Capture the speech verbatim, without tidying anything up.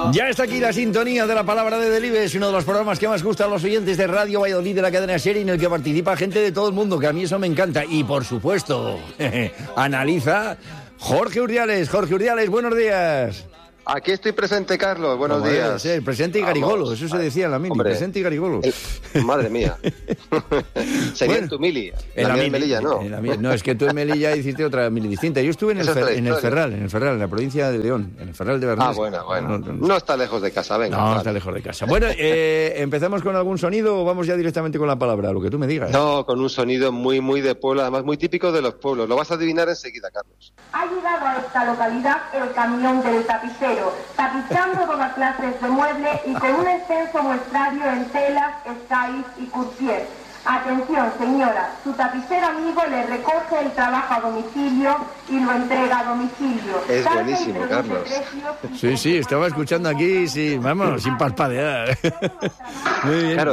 Ya está aquí la sintonía de la palabra de Delibes, uno de los programas que más gustan a los oyentes de Radio Valladolid de la cadena SER, en el que participa gente de todo el mundo, que a mí eso me encanta. Y por supuesto, analiza Jorge Urdiales. Jorge Urdiales, buenos días. Aquí estoy presente, Carlos. Buenos Como días. debe ser, presente y garigolo, Vamos. eso se decía en la mili, Hombre, presente y garigolo. El, madre mía. Sería Bueno, en tu mili. En la la mía mili, en Melilla, ¿no? en la mía- no, es que tú en Melilla hiciste otra mili distinta. Yo estuve en el, Esa es Fer- la en el historia. Ferral, en el Ferral, en la provincia de León, en el Ferral de Bernés. Ah, bueno, bueno. No, No, no, no. está lejos de casa, venga. No, vale. está lejos de casa. Bueno, eh, ¿empezamos con algún sonido o vamos ya directamente con la palabra? Lo que tú me digas. No, con un sonido muy, muy de pueblo, además muy típico de los pueblos. Lo vas a adivinar enseguida, Carlos. Ha llegado a esta localidad el camión del tapicero, tapizando todas clases de muebles y con un extenso muestrario en telas, escáis y courtier. Atención, señora, su tapicero amigo le recoge el trabajo a domicilio y lo entrega a domicilio. Es Tasa buenísimo, introduce Carlos. precios y Sí, sí, estaba escuchando aquí, sí, vamos, sin parpadear. Muy bien. Claro,